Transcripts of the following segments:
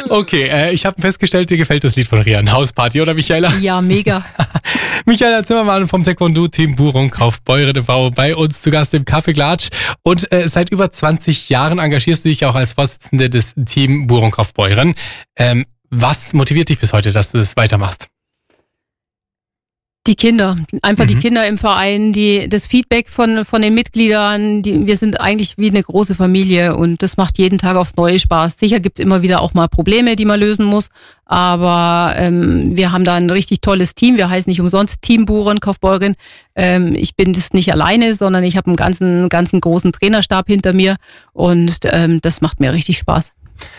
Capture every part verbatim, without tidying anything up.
Okay, äh, ich habe festgestellt, dir gefällt das Lied von Rian. Hausparty, oder Michaela? Ja, mega. Michaela Zimmermann vom Taekwondo-Team Burong Kaufbeuren e V bei uns zu Gast im Kaffeeklatsch. Und äh, seit über zwanzig Jahren engagierst du dich auch als Vorsitzende des Team Burong Kaufbeuren. Ähm, was motiviert dich bis heute, dass du das weitermachst? Die Kinder, einfach Mhm. die Kinder im Verein, die das Feedback von von den Mitgliedern, die, wir sind eigentlich wie eine große Familie und das macht jeden Tag aufs Neue Spaß. Sicher gibt's immer wieder auch mal Probleme, die man lösen muss, aber ähm, wir haben da ein richtig tolles Team. Wir heißen nicht umsonst Team Burong Kaufbeuren. Ähm, ich bin das nicht alleine, sondern ich habe einen ganzen ganzen großen Trainerstab hinter mir und ähm, das macht mir richtig Spaß.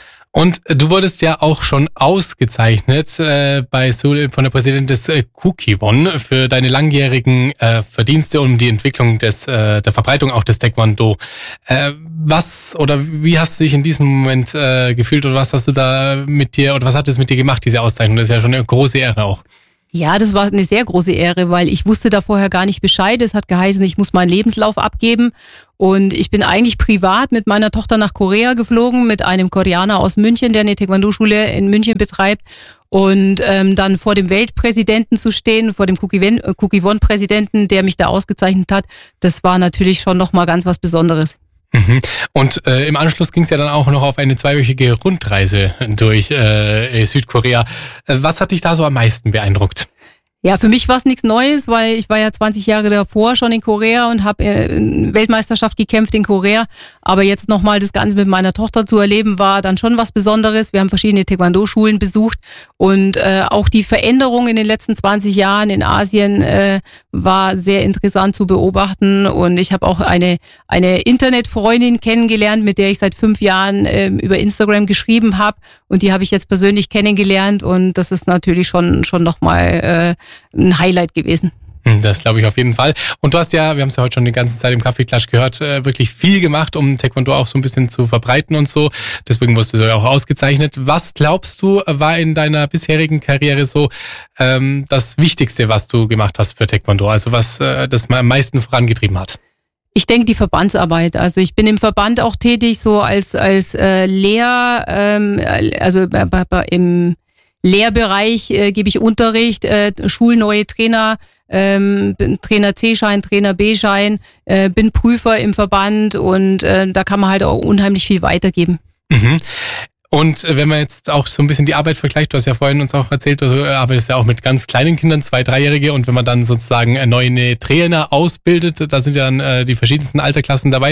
Und du wurdest ja auch schon ausgezeichnet äh, bei Seoul von der Präsidentin des äh, Kukiwon für deine langjährigen äh, Verdienste um die Entwicklung des äh, der Verbreitung auch des Taekwondo. Äh, was oder wie hast du dich in diesem Moment äh, gefühlt oder was hast du da mit dir oder was hat es mit dir gemacht, diese Auszeichnung? Das ist ja schon eine große Ehre auch. Ja, das war eine sehr große Ehre, weil ich wusste da vorher gar nicht Bescheid. Es hat geheißen, ich muss meinen Lebenslauf abgeben. Und ich bin eigentlich privat mit meiner Tochter nach Korea geflogen, mit einem Koreaner aus München, der eine Taekwondo-Schule in München betreibt. Und ähm, dann vor dem Weltpräsidenten zu stehen, vor dem Kukiwon-Präsidenten, der mich da ausgezeichnet hat, das war natürlich schon nochmal ganz was Besonderes. Mhm. Und äh, im Anschluss ging es ja dann auch noch auf eine zweiwöchige Rundreise durch äh, Südkorea. Äh, was hat dich da so am meisten beeindruckt? Ja, für mich war es nichts Neues, weil ich war ja zwanzig Jahre davor schon in Korea und habe äh, Weltmeisterschaft gekämpft in Korea. Aber jetzt nochmal das Ganze mit meiner Tochter zu erleben, war dann schon was Besonderes. Wir haben verschiedene Taekwondo-Schulen besucht und äh, auch die Veränderung in den letzten zwanzig Jahren in Asien äh, war sehr interessant zu beobachten. Und ich habe auch eine eine Internetfreundin kennengelernt, mit der ich seit fünf Jahren äh, über Instagram geschrieben habe. Und die habe ich jetzt persönlich kennengelernt und das ist natürlich schon schon nochmal äh, ein Highlight gewesen. Das glaube ich auf jeden Fall. Und du hast ja, wir haben es ja heute schon die ganze Zeit im Kaffeeklatsch gehört, wirklich viel gemacht, um Taekwondo auch so ein bisschen zu verbreiten und so. Deswegen wurdest du ja auch ausgezeichnet. Was glaubst du, war in deiner bisherigen Karriere so ähm, das Wichtigste, was du gemacht hast für Taekwondo? Also was äh, das am meisten vorangetrieben hat? Ich denke, die Verbandsarbeit. Also ich bin im Verband auch tätig, so als als äh, Lehr, ähm, also bei, bei, im Lehrbereich äh, gebe ich Unterricht, äh, schulneue Trainer, ähm, bin Trainer C-Schein, Trainer B-Schein, äh, bin Prüfer im Verband und äh, da kann man halt auch unheimlich viel weitergeben. Mhm. Und wenn man jetzt auch so ein bisschen die Arbeit vergleicht, du hast ja vorhin uns auch erzählt, du arbeitest ja auch mit ganz kleinen Kindern, zwei-, dreijährige, und wenn man dann sozusagen neue Trainer ausbildet, da sind ja dann äh, die verschiedensten Altersklassen dabei.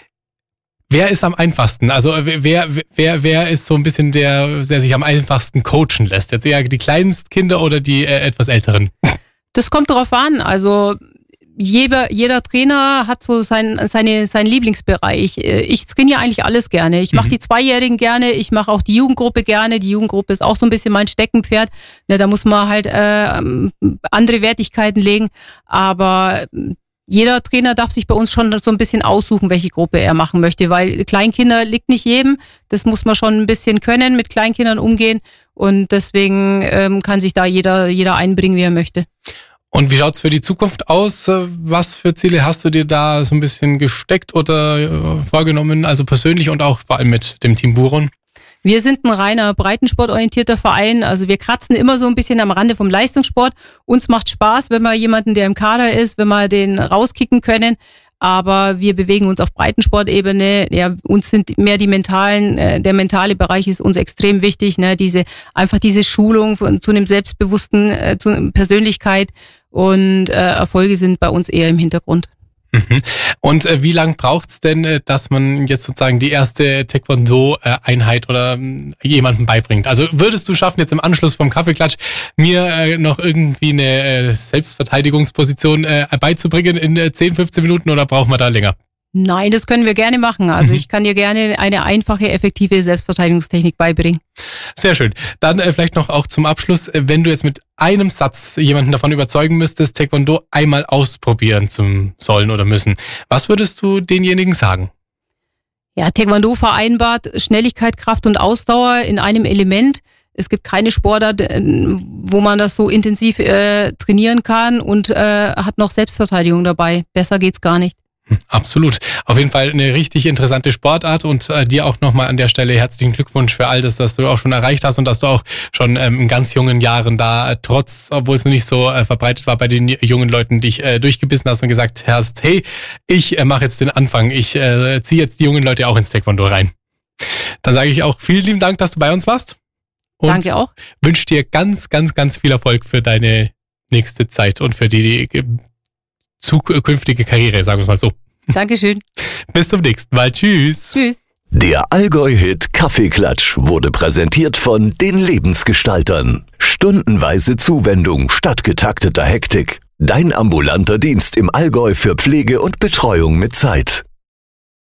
Wer ist am einfachsten? Also wer wer wer ist so ein bisschen der, der sich am einfachsten coachen lässt? Jetzt eher die Kleinstkinder oder die äh, etwas Älteren? Das kommt drauf an. Also jeder, jeder Trainer hat so sein, seine, seinen Lieblingsbereich. Ich trainiere eigentlich alles gerne. Ich mache Mhm. die Zweijährigen gerne, ich mache auch die Jugendgruppe gerne. Die Jugendgruppe ist auch so ein bisschen mein Steckenpferd. Ja, da muss man halt äh, andere Wertigkeiten legen. Aber jeder Trainer darf sich bei uns schon so ein bisschen aussuchen, welche Gruppe er machen möchte, weil Kleinkinder liegt nicht jedem. Das muss man schon ein bisschen können, mit Kleinkindern umgehen. Und deswegen ähm, kann sich da jeder, jeder einbringen, wie er möchte. Und wie schaut's für die Zukunft aus? Was für Ziele hast du dir da so ein bisschen gesteckt oder äh, vorgenommen? Also persönlich und auch vor allem mit dem Team Burong? Wir sind ein reiner breitensportorientierter Verein. Also wir kratzen immer so ein bisschen am Rande vom Leistungssport. Uns macht Spaß, wenn wir jemanden, der im Kader ist, wenn wir den rauskicken können. Aber wir bewegen uns auf Breitensportebene. Ja, uns sind mehr die mentalen, äh, der mentale Bereich ist uns extrem wichtig. Ne? Diese, einfach diese Schulung von, zu einem selbstbewussten äh, zu einer Persönlichkeit und äh, Erfolge sind bei uns eher im Hintergrund. Mhm. Und äh, wie lang braucht's denn, äh, dass man jetzt sozusagen die erste Taekwondo-Einheit oder äh, jemandem beibringt? Also würdest du schaffen, jetzt im Anschluss vom Kaffeeklatsch mir äh, noch irgendwie eine äh, Selbstverteidigungsposition äh, beizubringen in äh, zehn, fünfzehn Minuten oder brauchen wir da länger? Nein, das können wir gerne machen. Also Mhm. ich kann dir gerne eine einfache, effektive Selbstverteidigungstechnik beibringen. Sehr schön. Dann äh, vielleicht noch auch zum Abschluss, äh, wenn du jetzt mit einem Satz jemanden davon überzeugen müsstest, Taekwondo einmal ausprobieren zu sollen oder müssen, was würdest du denjenigen sagen? Ja, Taekwondo vereinbart Schnelligkeit, Kraft und Ausdauer in einem Element. Es gibt keine Sportart, wo man das so intensiv äh, trainieren kann und äh, hat noch Selbstverteidigung dabei. Besser geht's gar nicht. Absolut. Auf jeden Fall eine richtig interessante Sportart und äh, dir auch nochmal an der Stelle herzlichen Glückwunsch für all das, das du auch schon erreicht hast und dass du auch schon ähm, in ganz jungen Jahren da äh, trotz, obwohl es noch nicht so äh, verbreitet war bei den jungen Leuten, dich äh, durchgebissen hast und gesagt hast, hey, ich äh, mache jetzt den Anfang, ich äh, ziehe jetzt die jungen Leute auch ins Taekwondo rein. Dann sage ich auch vielen lieben Dank, dass du bei uns warst. Und Danke auch. Wünsche dir ganz, ganz, ganz viel Erfolg für deine nächste Zeit und für die, die zukünftige Karriere, sagen wir es mal so. Dankeschön. Bis zum nächsten Mal. Tschüss. Tschüss. Der Allgäu-Hit Kaffeeklatsch wurde präsentiert von den Lebensgestaltern. Stundenweise Zuwendung statt getakteter Hektik. Dein ambulanter Dienst im Allgäu für Pflege und Betreuung mit Zeit.